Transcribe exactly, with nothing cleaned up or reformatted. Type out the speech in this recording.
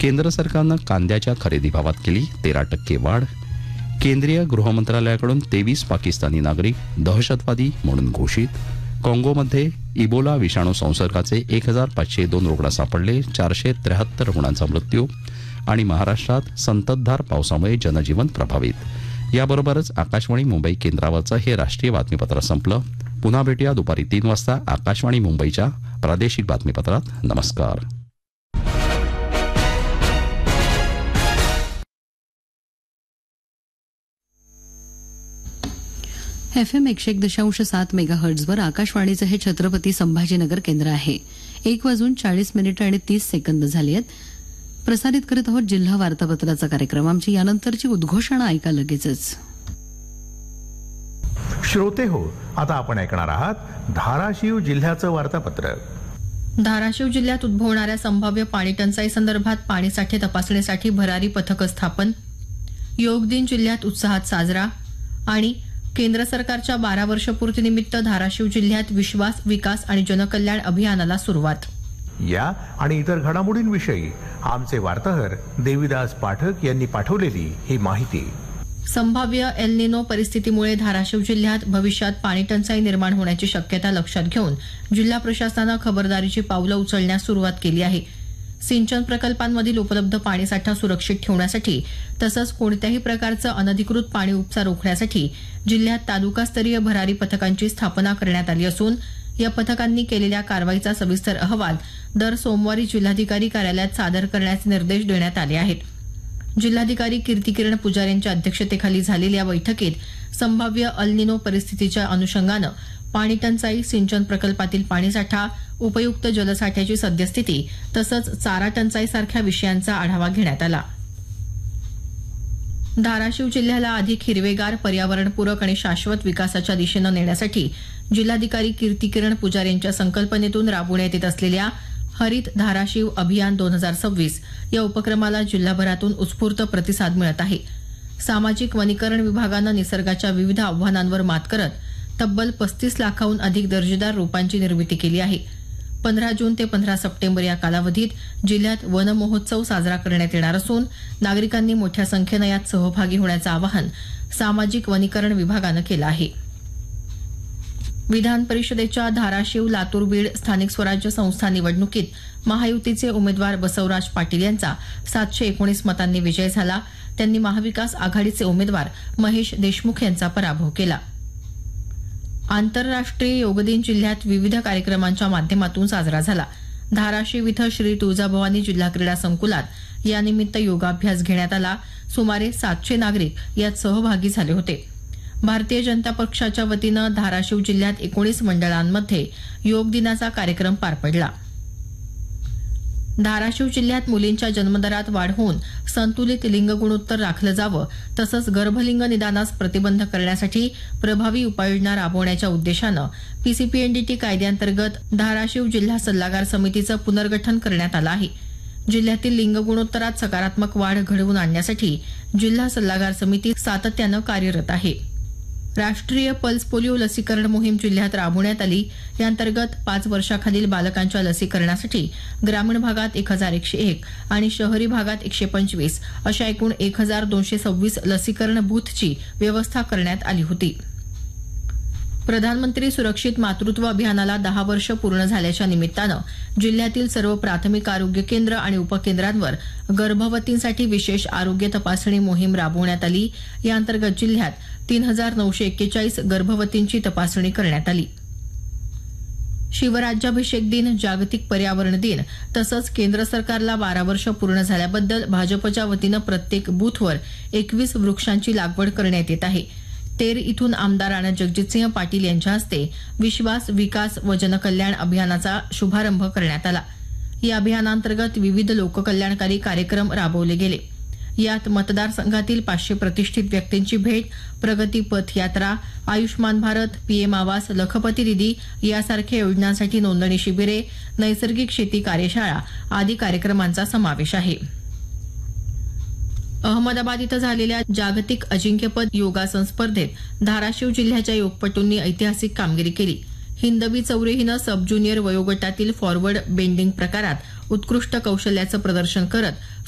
केंद्र सरकारनं कांद्याच्या खरेदी भावात केली तेरा टक्के वाढ. केंद्रीय गृहमंत्रालयाकडून तेवीस पाकिस्तानी नागरिक दहशतवादी म्हणून घोषित. काँगोमध्ये इबोला विषाणू संसर्गाचे एक हजार पाचशे दोन रुग्ण सापडले. चारशे त्र्याहत्तर रुग्णांचा मृत्यू. आणि महाराष्ट्रात संततधार पावसामुळे जनजीवन प्रभावित. याबरोबरच आकाशवाणी मुंबई केंद्रावरचं हे राष्ट्रीय बातमीपत्र संपलं. पुन्हा भेटूया दुपारी तीन वाजता आकाशवाणी मुंबईच्या प्रादेशिक बातमीपत्रात. नमस्कार. एफ एम एकशे एक दशांश सात मेगाहर्ट्झवर आकाशवाणीचं हे छत्रपती संभाजीनगर केंद्र आहे. एक वाजून चाळीस मिनिटं आणि तीस सेकंद झाली आहेत. प्रसारित करत आहोत जिल्हा वार्तापत्राचा कार्यक्रम. आमची यानंतरची उद्घोषणा ऐका लगेचच. श्रोते हो, आता आपण ऐकणार आहात धाराशिव जिल्ह्याचं वार्तापत्र. धाराशिव जिल्ह्यात उद्भवणाऱ्या संभाव्य पाणी टंचाई संदर्भात पाणीसाठे तपासणीसाठी भरारी पथकं स्थापन. योग दिन जिल्ह्यात उत्साहात साजरा. आणि केंद्र सरकारच्या बारा वर्षपूर्तीनिमित्त धाराशिव जिल्ह्यात विश्वास, विकास आणि जनकल्याण अभियानाला सुरुवात. या आणि इतर घडामोडींविषयी आमचे वार्ताहर देविदास पाठक यांनी पाठवलेली ही माहिती. संभाव्य एल निनो परिस्थितीमुळे धाराशिव जिल्ह्यात भविष्यात पाणी टंचाई निर्माण होण्याची शक्यता लक्षात घेऊन जिल्हा प्रशासनानं खबरदारीची पावलं उचलण्यास सुरुवात केली आहे. सिंचन प्रकल्पांमधील उपलब्ध पाणीसाठा सुरक्षित ठेवण्यासाठी तसंच कोणत्याही प्रकारचं अनधिकृत पाणी उपसा रोखण्यासाठी जिल्ह्यात तालुकास्तरीय भरारी पथकांची स्थापना करण्यात आली असून या पथकांनी केलेल्या कारवाईचा सविस्तर अहवाल दर सोमवारी जिल्हाधिकारी कार्यालयात सादर करण्याचे निर्देश देण्यात आले आहेत. जिल्हाधिकारी कीर्तिकिरण पुजारी यांच्या अध्यक्षतेखाली झालेल्या बैठकीत संभाव्य अल निनो परिस्थितीच्या अनुषंगानं पाणी टंचाई, सिंचन प्रकल्पातील पाणीसाठा, उपयुक्त जलसाठ्याची सद्यस्थिती तसंच चारा टंचाईसारख्या विषयांचा आढावा घेण्यात आला. धाराशिव जिल्ह्याला अधिक हिरवेगार, पर्यावरणपूरक आणि शाश्वत विकासाच्या दिशेनं नेण्यासाठी जिल्हाधिकारी कीर्तिकिरण पुजारी यांच्या संकल्पनेतून राबवण्यात येत असलेल्या हरित धाराशिव अभियान दोन हजार सव्वीस या उपक्रमाला जिल्हाभरातून उत्स्फूर्त प्रतिसाद मिळत आहे. सामाजिक वनीकरण विभागानं निसर्गाच्या विविध आव्हानांवर मात करत तब्बल पस्तीस लाखाहून अधिक दर्जेदार रोपांची निर्मिती केली आहे. पंधरा जून ते पंधरा सप्टेंबर या कालावधीत जिल्ह्यात वन महोत्सव साजरा करण्यात येणार असून नागरिकांनी मोठ्या संख्येनं यात सहभागी होण्याचं आवाहन सामाजिक वनीकरण विभागानं केलं आहे. विधान परिषदेच्या धाराशिव, लातूर, बीड स्थानिक स्वराज्य संस्था निवडणुकीत महायुतीचे उमेदवार बसवराज पाटील यांचा सातशे एकोणीस मतांनी विजय झाला. त्यांनी महाविकास आघाडीचे उमेदवार महेश देशमुख यांचा पराभव केला. आंतरराष्ट्रीय योग दिन जिल्ह्यात विविध कार्यक्रमांच्या माध्यमातून साजरा झाला. धाराशिव इथं श्री तुळजाभवानी जिल्हा क्रीडा संकुलात यानिमित्त योगाभ्यास घेण्यात आला. सुमारे सातशे नागरिक यात सहभागी झाले होते. भारतीय जनता पक्षाच्या वतीनं धाराशिव जिल्ह्यात एकोणीस मंडळांमध्ये योग दिनाचा कार्यक्रम पार पडला. धाराशिव जिल्ह्यात मुलींच्या जन्मदरात वाढ होऊन संतुलित लिंग गुणोत्तर राखलं जावं तसंच गर्भलिंग निदानास प्रतिबंध करण्यासाठी प्रभावी उपाययोजना राबवण्याच्या उद्देशानं पीसीपीएनडीटी कायद्याअंतर्गत धाराशिव जिल्हा सल्लागार समितीचं पुनर्गठन करण्यात आलं आहे. जिल्ह्यातील लिंग गुणोत्तरात सकारात्मक वाढ घडवून आणण्यासाठी जिल्हा सल्लागार समिती सातत्यानं कार्यरत आहे. राष्ट्रीय पल्स पोलिओ लसीकरण मोहीम जिल्ह्यात राबवण्यात आली. याअंतर्गत पाच वर्षाखालील बालकांच्या लसीकरणासाठी ग्रामीण भागात एक हजार एकशे एक आणि शहरी भागात एकशे पंचवीस अशा एकूण एक हजार दोनशे सव्वीस लसीकरण बूथची व्यवस्था करण्यात आली होती. प्रधानमंत्री सुरक्षित मातृत्व अभियानाला दहा वर्ष पूर्ण झाल्याच्या निमित्तानं जिल्ह्यातील सर्व प्राथमिक आरोग्य केंद्र आणि उपकेंद्रांवर गर्भवतींसाठी विशेष आरोग्य तपासणी मोहीम राबवण्यात आली. याअंतर्गत जिल्ह्यात तीन हजार नऊशे एक्केचाळीस गर्भवतींची तपासणी करण्यात आली. शिवराज्याभिषेक दिन, जागतिक पर्यावरण दिन तसंच केंद्र सरकारला बारा वर्ष पूर्ण झाल्याबद्दल भाजपच्या वतीनं प्रत्येक बूथवर एकवीस वृक्षांची लागवड करण्यात येत आहे. तेर इथून आमदार राणा जगजितसिंह पाटील यांच्या हस्ते विश्वास, विकास व जनकल्याण अभियानाचा शुभारंभ करण्यात आला. या अभियानांतर्गत विविध लोककल्याणकारी कार्यक्रम राबवले गेले. यात मतदारसंघातील पाचशे प्रतिष्ठित व्यक्तींची भेट, प्रगती पथ यात्रा, आयुष्मान भारत, पीएम आवास, लखपती दिदी यासारख्या योजनांसाठी नोंदणी शिबिरे, नैसर्गिक शेती कार्यशाळा आदी कार्यक्रमांचा समावेश आहे. अहमदाबाद इथं झालेल्या जागतिक अजिंक्यपद योगासन स्पर्धेत धाराशिव जिल्ह्याच्या योगपटूंनी ऐतिहासिक कामगिरी केली. हिंदवी चौरे हिनं सब ज्युनियर वयोगटातील फॉरवर्ड बेंडिंग प्रकारात उत्कृष्ट कौशल्याचं प्रदर्शन करत